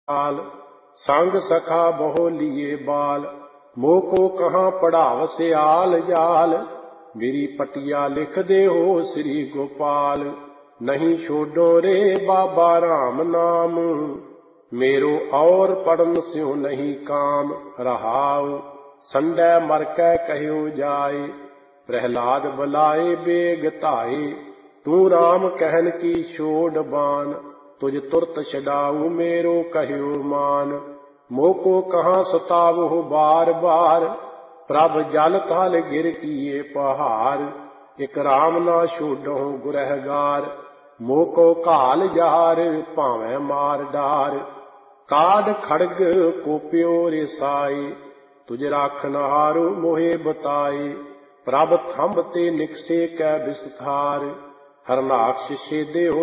संग सखा बहु लिए बाल, मोह को कहाँ पढ़ाव सियाल जाल। मेरी पटिया लिख दे हो श्री गोपाल, नहीं छोड़ो रे बाबा राम नाम। मेरो और पढ़न स्यों नहीं काम, रहाऊ संडे मर कै कहो जाए। प्रहलाद बुलाए बेग ताए, तू राम कहन की छोड़ बान। तुझ तुरत छडाऊ मेरो कहो मान, मोह को कहाँ सतावो बार बार। प्रभ जल थल गिर किए पहाड़, एक राम ना छोड़ो गुरहगार। मोह को काल जार भावें मार डार, काड खड़ग कोप्यो रिसाई। तुझ राखनहारो मोहे बताए, प्रभ थंब ते निकसे कै विस्तार। हरनाक्ष छेदे हो